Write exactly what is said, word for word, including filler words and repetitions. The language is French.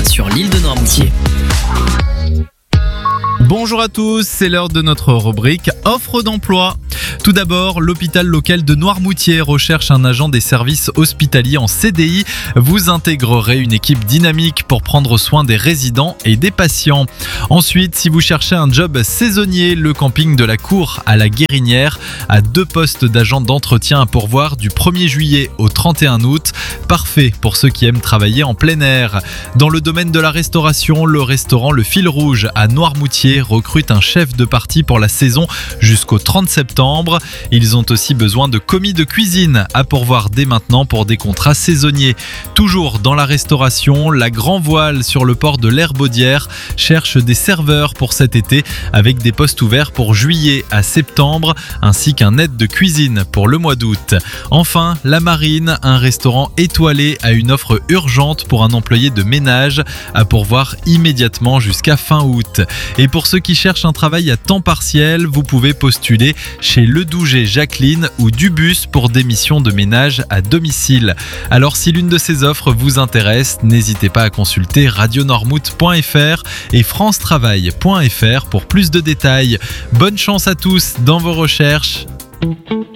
d'emploi sur l'île de Noirmoutier. Bonjour à tous, c'est l'heure de notre rubrique Offre d'emploi. Tout d'abord, l'hôpital local de Noirmoutier recherche un agent des services hospitaliers en C D I. Vous intégrerez une équipe dynamique pour prendre soin des résidents et des patients. Ensuite, si vous cherchez un job saisonnier, le camping de la Cour à la Guérinière a deux postes d'agent d'entretien à pourvoir du premier juillet au trente et un août. Parfait pour ceux qui aiment travailler en plein air. Dans le domaine de la restauration, le restaurant Le Fil Rouge à Noirmoutier recrute un chef de partie pour la saison jusqu'au trente septembre. Ils ont aussi besoin de commis de cuisine à pourvoir dès maintenant pour des contrats saisonniers. Toujours dans la restauration, la Grand Voile sur le port de l'Herbaudière cherche des serveurs pour cet été avec des postes ouverts pour juillet à septembre ainsi qu'un aide de cuisine pour le mois d'août. Enfin, la Marine, un restaurant étoilé a une offre urgente pour un employé de ménage à pourvoir immédiatement jusqu'à fin août. Et pour ceux qui cherchent un travail à temps partiel, vous pouvez postuler chez Le Douget Jacqueline ou Dubus pour des missions de ménage à domicile. Alors si l'une de ces offres vous intéresse, n'hésitez pas à consulter radio noirmout point f r et france travail point f r pour plus de détails. Bonne chance à tous dans vos recherches.